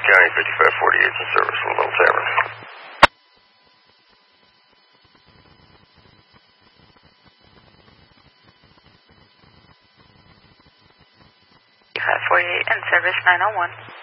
County 5548 in service from Little Tavern. 5548 in service 901.